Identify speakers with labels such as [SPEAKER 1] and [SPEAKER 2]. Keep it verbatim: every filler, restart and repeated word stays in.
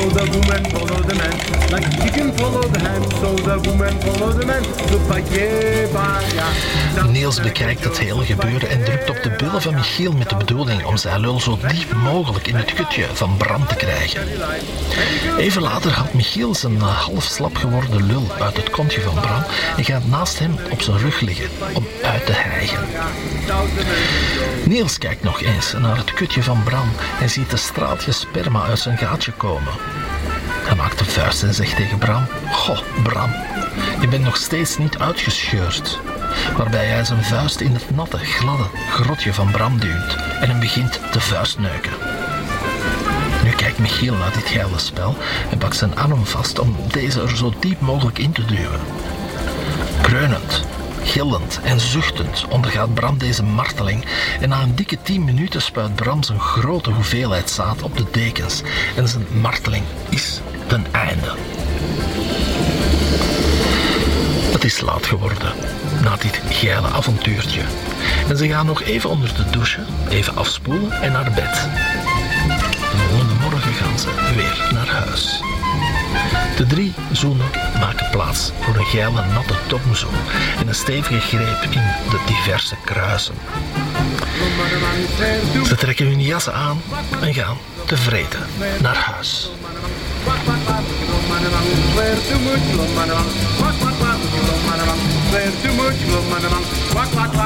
[SPEAKER 1] so the woman follow the man. Like the chicken follow the hen, so the woman follow the man.
[SPEAKER 2] Niels bekijkt het hele gebeuren en drukt op de billen van Michiel met de bedoeling om zijn lul zo diep mogelijk in het kutje van Bram te krijgen. Even later haalt Michiel zijn half slap geworden lul uit het kontje van Bram en gaat naast hem op zijn rug liggen om uit te hijgen. Niels kijkt nog eens naar het kutje van Bram en ziet de straaltjes sperma uit zijn gaatje komen. Hij maakt een vuist en zegt tegen Bram: "Goh, Bram, je bent nog steeds niet uitgescheurd." Waarbij hij zijn vuist in het natte, gladde grotje van Bram duwt en hem begint te vuistneuken. Nu kijkt Michiel naar dit geile spel en pakt zijn arm vast om deze er zo diep mogelijk in te duwen. Kreunend, gillend en zuchtend ondergaat Bram deze marteling en na een dikke tien minuten spuit Bram zijn grote hoeveelheid zaad op de dekens en zijn marteling is ten einde. Het is laat geworden na dit geile avontuurtje en ze gaan nog even onder de douche, even afspoelen en naar bed. De volgende morgen gaan ze weer naar huis. De drie zoenen maken plaats voor een geile natte tongzoen en een stevige greep in de diverse kruisen. Ze trekken hun jassen aan en gaan tevreden naar huis.
[SPEAKER 1] Swear too much,